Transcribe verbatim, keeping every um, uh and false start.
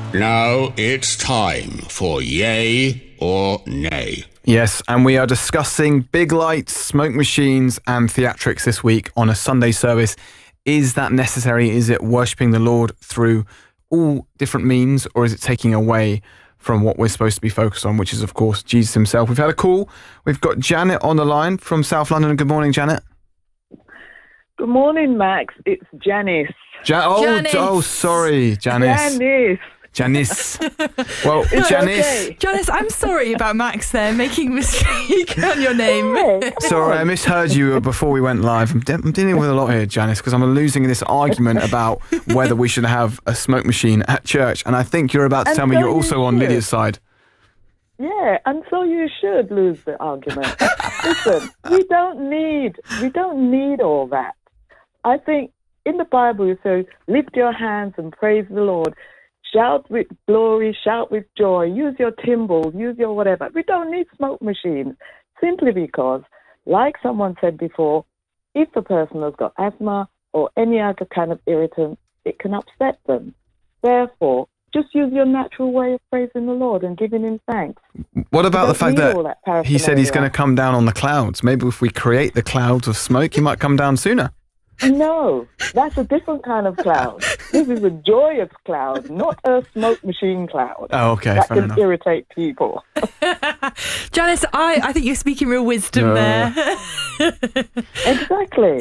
Now it's time for Yay or Nay. Yes, and we are discussing big lights, smoke machines and theatrics this week on a Sunday service. Is that necessary? Is it worshipping the Lord through all different means, or is it taking away from what we're supposed to be focused on, which is, of course, Jesus himself? We've had a call. We've got Janet on the line from South London. Good morning, Janet. Good morning, Max. It's Janice. Ja- oh, Janice. oh, sorry, Janice. Janice. Janice. Well, It's Janice. okay. Janice, I'm sorry about Max there making a mistake on your name. Hey, come Sorry, I on. misheard you before we went live. I'm, de- I'm dealing with a lot here, Janice, because I'm losing this argument about whether we should have a smoke machine at church. And I think you're about to And tell me so you're you also on should. Lydia's side. Yeah, and so you should lose the argument. Listen, we don't need we don't need all that. I think in the Bible it says, lift your hands and praise the Lord. Shout with glory, shout with joy, use your timbrels, use your whatever. We don't need smoke machines simply because, like someone said before, if a person has got asthma or any other kind of irritant, it can upset them. Therefore, just use your natural way of praising the Lord and giving him thanks. What about the don't fact need all that, that he said he's paraphernalia. going to come down on the clouds? Maybe if we create the clouds of smoke, he might come down sooner. No, that's a different kind of cloud. This is a joyous cloud, not a smoke machine cloud. Oh, okay, that fair can enough. irritate people. Janice, I, I think you're speaking real wisdom No. there. Exactly.